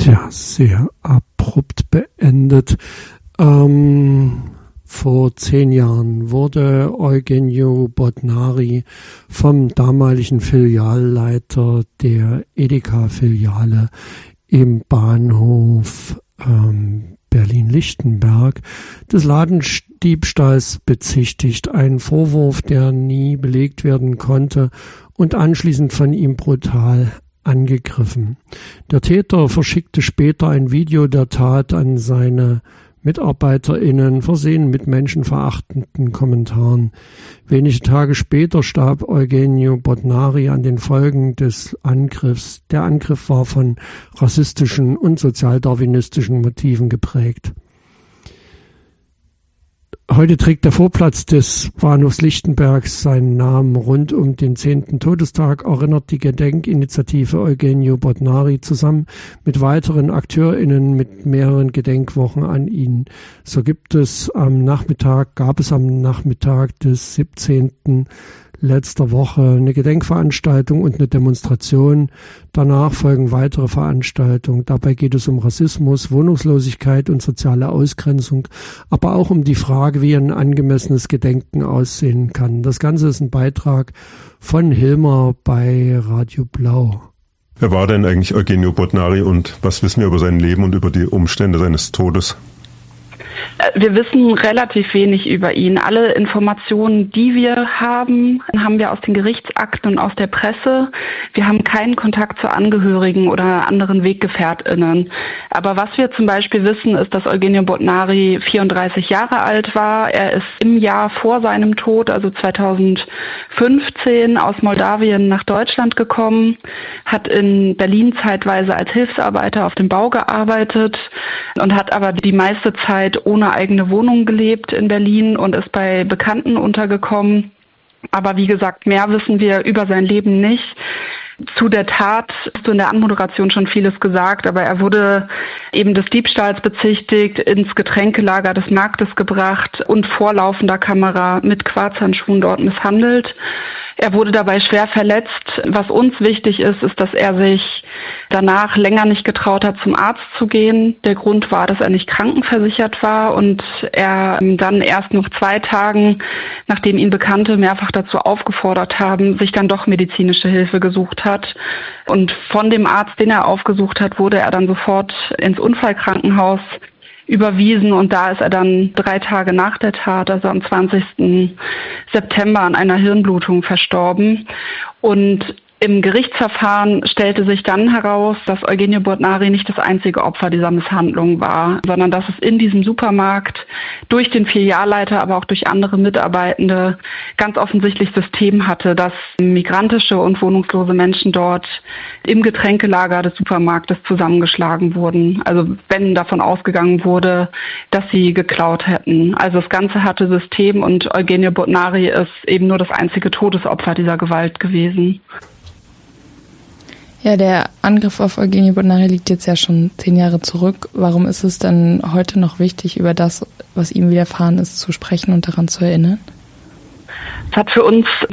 Tja, sehr abrupt beendet. Vor 10 Jahren wurde Eugenio Bodnary vom damaligen Filialleiter der Edeka-Filiale im Bahnhof Berlin-Lichtenberg des Ladendiebstahls bezichtigt. Ein Vorwurf, der nie belegt werden konnte und anschließend von ihm brutal angegriffen. Der Täter verschickte später ein Video der Tat an seine MitarbeiterInnen, versehen mit menschenverachtenden Kommentaren. Wenige Tage später starb Eugenio Bodnary an den Folgen des Angriffs. Der Angriff war von rassistischen und sozialdarwinistischen Motiven geprägt. Heute trägt der Vorplatz des Bahnhofs Lichtenbergs seinen Namen. Rund um den 10. Todestag erinnert die Gedenkinitiative Eugenio Bodnary zusammen mit weiteren AkteurInnen mit mehreren Gedenkwochen an ihn. So gab es am Nachmittag des 17. letzter Woche eine Gedenkveranstaltung und eine Demonstration. Danach folgen weitere Veranstaltungen. Dabei geht es um Rassismus, Wohnungslosigkeit und soziale Ausgrenzung, aber auch um die Frage, wie ein angemessenes Gedenken aussehen kann. Das Ganze ist ein Beitrag von Hilmer bei Radio Blau. Wer war denn eigentlich Eugenio Bodnary und was wissen wir über sein Leben und über die Umstände seines Todes? Wir wissen relativ wenig über ihn. Alle Informationen, die wir haben wir aus den Gerichtsakten und aus der Presse. Wir haben keinen Kontakt zu Angehörigen oder anderen WeggefährtInnen. Aber was wir zum Beispiel wissen, ist, dass Eugenio Bodnary 34 Jahre alt war. Er ist im Jahr vor seinem Tod, also 2015, aus Moldawien nach Deutschland gekommen, hat in Berlin zeitweise als Hilfsarbeiter auf dem Bau gearbeitet und hat aber die meiste Zeit ohne eigene Wohnung gelebt in Berlin und ist bei Bekannten untergekommen. Aber wie gesagt, mehr wissen wir über sein Leben nicht. Zu der Tat hast du in der Anmoderation schon vieles gesagt, aber er wurde eben des Diebstahls bezichtigt, ins Getränkelager des Marktes gebracht und vor laufender Kamera mit Quarzhandschuhen dort misshandelt. Er wurde dabei schwer verletzt. Was uns wichtig ist, ist, dass er sich danach länger nicht getraut hat, zum Arzt zu gehen. Der Grund war, dass er nicht krankenversichert war und er dann erst nach 2 Tagen, nachdem ihn Bekannte mehrfach dazu aufgefordert haben, sich dann doch medizinische Hilfe gesucht hat. Und von dem Arzt, den er aufgesucht hat, wurde er dann sofort ins Unfallkrankenhaus überwiesen und da ist er dann 3 Tage nach der Tat, also am 20. September, an einer Hirnblutung verstorben. Und im Gerichtsverfahren stellte sich dann heraus, dass Eugenio Bodnary nicht das einzige Opfer dieser Misshandlung war, sondern dass es in diesem Supermarkt durch den Filialleiter, aber auch durch andere Mitarbeitende ganz offensichtlich System hatte, dass migrantische und wohnungslose Menschen dort im Getränkelager des Supermarktes zusammengeschlagen wurden. Also wenn davon ausgegangen wurde, dass sie geklaut hätten. Also das Ganze hatte System und Eugenio Bodnary ist eben nur das einzige Todesopfer dieser Gewalt gewesen. Ja, der Angriff auf Eugenio Bodnary liegt jetzt ja schon 10 Jahre zurück. Warum ist es denn heute noch wichtig, über das, was ihm widerfahren ist, zu sprechen und daran zu erinnern? Es hat für uns